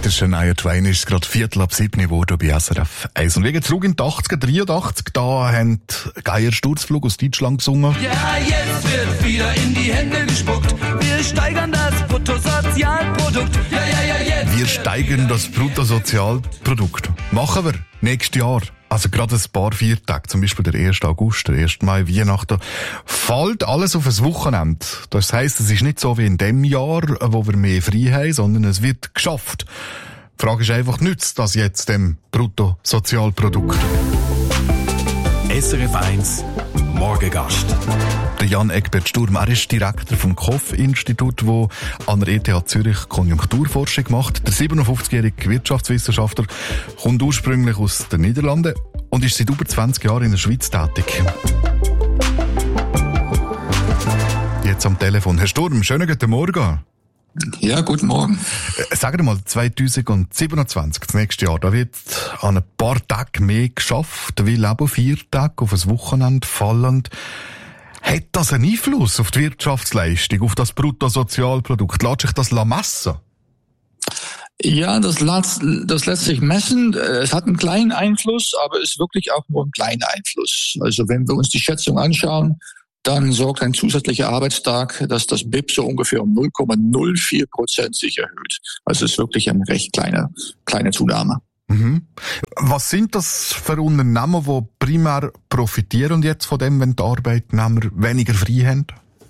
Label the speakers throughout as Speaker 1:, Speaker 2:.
Speaker 1: Der Shania Twain ist gerade 6:15 geworden bei SRF 1. Und wir gehen zurück in die 80er, 83. Da haben Geier Sturzflug aus Deutschland gesungen.
Speaker 2: Ja, jetzt wird wieder in die Hände gespuckt. Wir steigern das Bruttosozialprodukt. Ja, jetzt.
Speaker 1: Wir steigern das Bruttosozialprodukt. Machen wir nächstes Jahr. Also gerade ein paar Viertage, zum Beispiel der 1. August, der 1. Mai, Weihnachten, fällt alles auf ein Wochenende. Das heisst, es ist nicht so wie in dem Jahr, wo wir mehr frei haben, sondern es wird geschafft. Die Frage ist einfach, nützt das jetzt dem Bruttosozialprodukt?
Speaker 3: SRF 1 Morgengast.
Speaker 1: Der Jan Egbert Sturm, er ist Direktor vom KOF-Institut, das an der ETH Zürich Konjunkturforschung macht. Der 57-jährige Wirtschaftswissenschaftler kommt ursprünglich aus den Niederlanden und ist seit über 20 Jahren in der Schweiz tätig. Jetzt am Telefon. Herr Sturm, schönen guten Morgen.
Speaker 4: Ja, guten Morgen.
Speaker 1: Sagen wir mal, 2027, das nächste Jahr, da wird an ein paar Tagen mehr geschafft, weil eben 4 Tage auf ein Wochenende fallend. Hat das einen Einfluss auf die Wirtschaftsleistung, auf das Bruttosozialprodukt? Lässt sich das messen?
Speaker 4: Ja, das lässt sich messen. Es hat einen kleinen Einfluss, aber es ist wirklich auch nur ein kleiner Einfluss. Also wenn wir uns die Schätzung anschauen, dann sorgt ein zusätzlicher Arbeitstag, dass das BIP so ungefähr um 0,04% sich erhöht. Also es ist wirklich eine recht kleine Zunahme.
Speaker 1: Mhm. Was sind das für Unternehmen, die primär profitieren jetzt von dem, wenn die Arbeitnehmer weniger frei haben?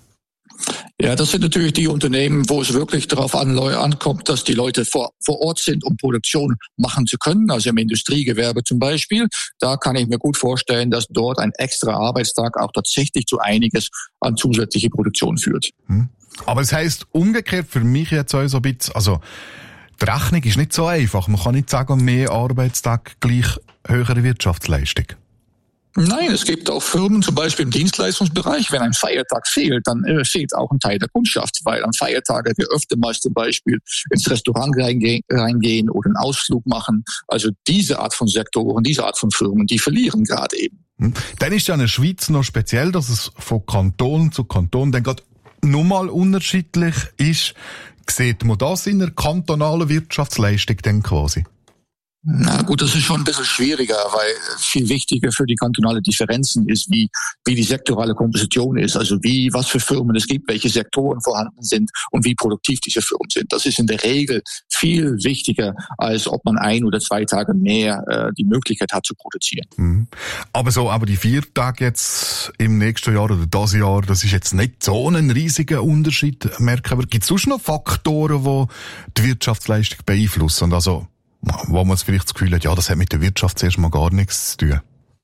Speaker 4: Ja, das sind natürlich die Unternehmen, wo es wirklich darauf ankommt, dass die Leute vor Ort sind, um Produktion machen zu können. Also im Industriegewerbe zum Beispiel. Da kann ich mir gut vorstellen, dass dort ein extra Arbeitstag auch tatsächlich zu einiges an zusätzliche Produktion führt.
Speaker 1: Aber es heisst umgekehrt für mich jetzt auch so ein bisschen, also die Rechnung ist nicht so einfach. Man kann nicht sagen, mehr Arbeitstag gleich höhere Wirtschaftsleistung.
Speaker 4: Nein, es gibt auch Firmen, zum Beispiel im Dienstleistungsbereich, wenn ein Feiertag fehlt, dann fehlt auch ein Teil der Kundschaft, weil an Feiertagen wir öftermals zum Beispiel ins Restaurant reingehen oder einen Ausflug machen. Also diese Art von Sektoren, diese Art von Firmen, die verlieren gerade eben.
Speaker 1: Dann ist ja in der Schweiz noch speziell, dass es von Kanton zu Kanton dann gerade nochmal unterschiedlich ist. Sieht man das in der kantonalen Wirtschaftsleistung denn quasi?
Speaker 4: Na gut, das ist schon ein bisschen schwieriger, weil viel wichtiger für die kantonale Differenzen ist, wie die sektorale Komposition ist, also was für Firmen es gibt, welche Sektoren vorhanden sind und wie produktiv diese Firmen sind. Das ist in der Regel viel wichtiger, als ob man 1 oder 2 Tage mehr die Möglichkeit hat zu produzieren.
Speaker 1: Aber die 4 Tage jetzt im nächsten Jahr oder das Jahr, das ist jetzt nicht so ein riesiger Unterschied, merken wir. Gibt es sonst noch Faktoren, die die Wirtschaftsleistung beeinflussen? Und also wo man vielleicht das Gefühl hat, ja, das hat mit der Wirtschaft zuerst mal gar nichts zu tun.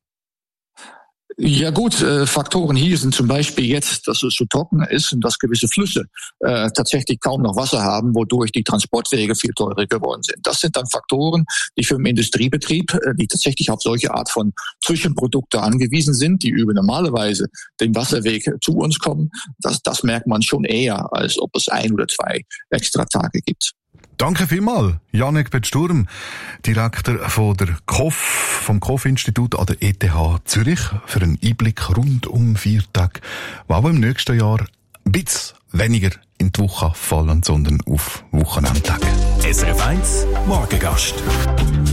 Speaker 4: Ja gut, Faktoren hier sind zum Beispiel jetzt, dass es so trocken ist und dass gewisse Flüsse tatsächlich kaum noch Wasser haben, wodurch die Transportwege viel teurer geworden sind. Das sind dann Faktoren, die für den Industriebetrieb, die tatsächlich auf solche Art von Zwischenprodukte angewiesen sind, die über normalerweise den Wasserweg zu uns kommen. Das merkt man schon eher, als ob es 1 oder 2 extra Tage gibt.
Speaker 1: Danke vielmals, Jan Egbert Sturm, Direktor von der KOF, vom KOF-Institut an der ETH Zürich, für einen Einblick rund um 4 Tage, die auch im nächsten Jahr ein bisschen weniger in die Woche fallen, sondern auf Wochenendtage.
Speaker 3: SRF 1 Morgengast.